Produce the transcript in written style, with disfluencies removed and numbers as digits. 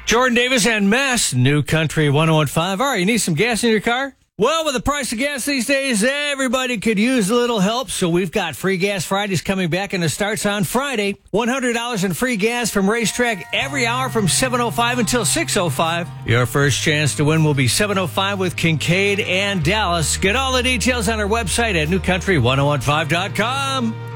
Jordan Davis and Mess, New Country 101.5. All right, you need some gas in your car? Well, with the price of gas these days, everybody could use a little help, so we've got Free Gas Fridays coming back, and it starts on Friday. $100 in free gas from Racetrack every hour from 7:05 until 6:05. Your first chance to win will be 7:05 with Kincaid and Dallas. Get all the details on our website at newcountry1015.com.